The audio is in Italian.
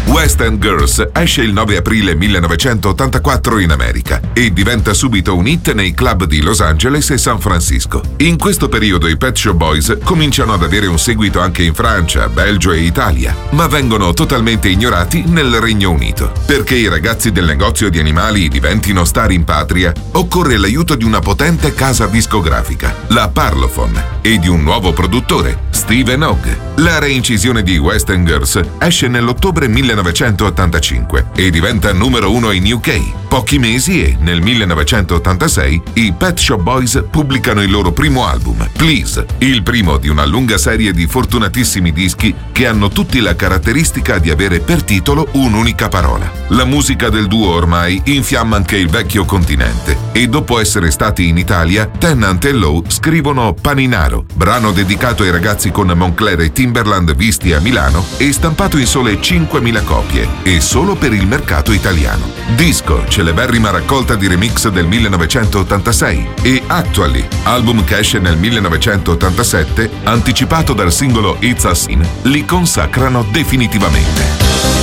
West End Girls esce il 9 aprile 1984 in America e diventa subito un hit nei club di Los Angeles e San Francisco. In questo periodo i Pet Shop Boys cominciano ad avere un seguito anche in Francia, Belgio e Italia, ma vengono totalmente ignorati nel Regno Unito. Perché i ragazzi del negozio di animali diventino star in patria, occorre l'aiuto di una potente casa discografica, la Parlophone, e di un nuovo produttore, Steven Ogg. La reincisione di West End Girls esce nell'ottobre 1985 e diventa numero 1 in UK. Pochi mesi e, nel 1986, i Pet Shop Boys pubblicano il loro primo album, Please, il primo di una lunga serie di fortunatissimi dischi che hanno tutti la caratteristica di avere per titolo un'unica parola. La musica del duo ormai infiamma anche il vecchio continente e dopo essere stati in Italia, Tennant e Lowe scrivono Paninaro, brano dedicato ai ragazzi con Moncler e Timberland visti a Milano e stampato in sole 5.000 copie e solo per il mercato italiano. Disco, celeberrima raccolta di remix del 1986, e Actually, album che esce nel 1987, anticipato dal singolo It's a Sin, li consacrano definitivamente.